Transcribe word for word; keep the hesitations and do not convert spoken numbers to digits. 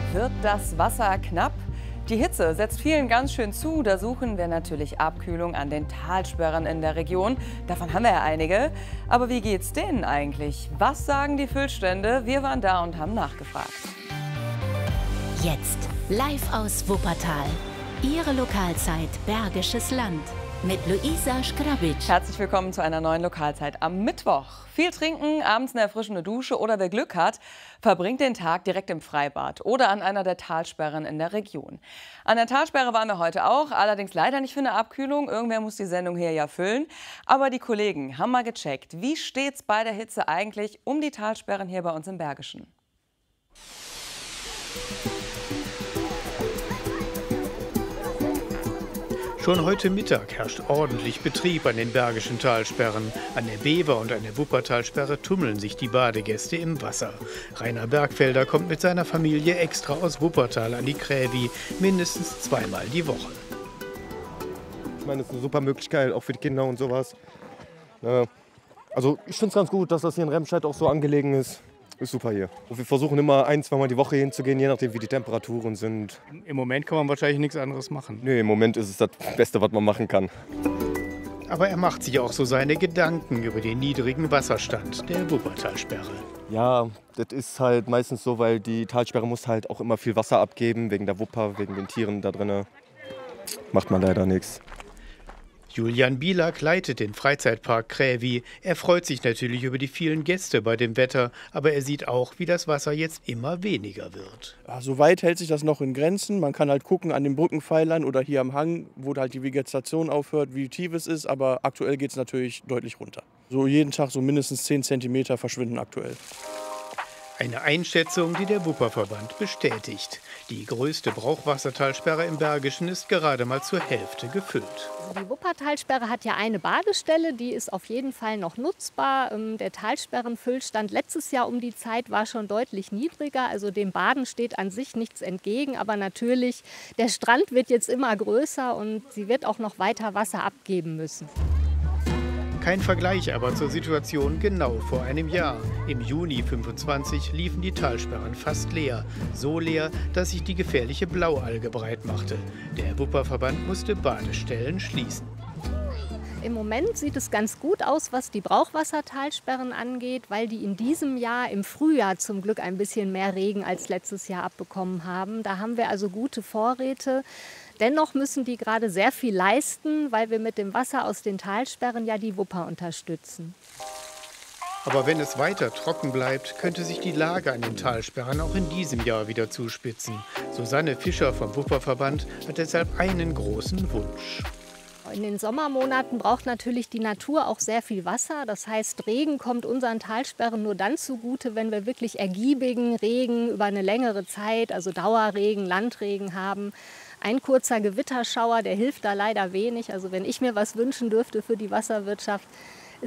Wird das Wasser knapp? Die Hitze setzt vielen ganz schön zu. Da suchen wir natürlich Abkühlung an den Talsperren in der Region. Davon haben wir ja einige. Aber wie geht's denen eigentlich? Was sagen die Füllstände? Wir waren da und haben nachgefragt. Jetzt live aus Wuppertal. Ihre Lokalzeit Bergisches Land mit Luisa Schgrabic. Herzlich willkommen zu einer neuen Lokalzeit am Mittwoch. Viel trinken, abends eine erfrischende Dusche oder wer Glück hat, verbringt den Tag direkt im Freibad oder an einer der Talsperren in der Region. An der Talsperre waren wir heute auch, allerdings leider nicht für eine Abkühlung. Irgendwer muss die Sendung hier ja füllen. Aber die Kollegen haben mal gecheckt, wie steht's bei der Hitze eigentlich um die Talsperren hier bei uns im Bergischen. Schon heute Mittag herrscht ordentlich Betrieb an den bergischen Talsperren. An der Bever- und an der Wuppertalsperre tummeln sich die Badegäste im Wasser. Rainer Bergfelder kommt mit seiner Familie extra aus Wuppertal an die Krävi, mindestens zweimal die Woche. Ich meine, das ist eine super Möglichkeit, auch für die Kinder und sowas. Also ich finde es ganz gut, dass das hier in Remscheid auch so angelegen ist. Ist super hier. Und wir versuchen immer ein, zweimal die Woche hinzugehen, je nachdem wie die Temperaturen sind. Im Moment kann man wahrscheinlich nichts anderes machen. Nee, im Moment ist es das Beste, was man machen kann. Aber er macht sich auch so seine Gedanken über den niedrigen Wasserstand der Wuppertalsperre. Ja, das ist halt meistens so, weil die Talsperre muss halt auch immer viel Wasser abgeben, wegen der Wupper, wegen den Tieren da drin. Macht man leider nichts. Julian Bielak leitet den Freizeitpark Krävi. Er freut sich natürlich über die vielen Gäste bei dem Wetter, aber er sieht auch, wie das Wasser jetzt immer weniger wird. Ja, soweit hält sich das noch in Grenzen. Man kann halt gucken an den Brückenpfeilern oder hier am Hang, wo halt die Vegetation aufhört, wie tief es ist, aber aktuell geht es natürlich deutlich runter. So jeden Tag so mindestens zehn Zentimeter verschwinden aktuell. Eine Einschätzung, die der Wupperverband bestätigt. Die größte Brauchwassertalsperre im Bergischen ist gerade mal zur Hälfte gefüllt. Die Wuppertalsperre hat ja eine Badestelle, die ist auf jeden Fall noch nutzbar. Der Talsperrenfüllstand letztes Jahr um die Zeit war schon deutlich niedriger. Also dem Baden steht an sich nichts entgegen. Aber natürlich, der Strand wird jetzt immer größer und sie wird auch noch weiter Wasser abgeben müssen. Kein Vergleich aber zur Situation genau vor einem Jahr. Im Juni fünfundzwanzig liefen die Talsperren fast leer. So leer, dass sich die gefährliche Blaualge breit machte. Der Wupperverband musste Badestellen schließen. Im Moment sieht es ganz gut aus, was die Brauchwassertalsperren angeht, weil die in diesem Jahr im Frühjahr zum Glück ein bisschen mehr Regen als letztes Jahr abbekommen haben. Da haben wir also gute Vorräte. Dennoch müssen die gerade sehr viel leisten, weil wir mit dem Wasser aus den Talsperren ja die Wupper unterstützen. Aber wenn es weiter trocken bleibt, könnte sich die Lage an den Talsperren auch in diesem Jahr wieder zuspitzen. Susanne Fischer vom Wupperverband hat deshalb einen großen Wunsch. In den Sommermonaten braucht natürlich die Natur auch sehr viel Wasser. Das heißt, Regen kommt unseren Talsperren nur dann zugute, wenn wir wirklich ergiebigen Regen über eine längere Zeit, also Dauerregen, Landregen haben. Ein kurzer Gewitterschauer, der hilft da leider wenig. Also wenn ich mir was wünschen dürfte für die Wasserwirtschaft,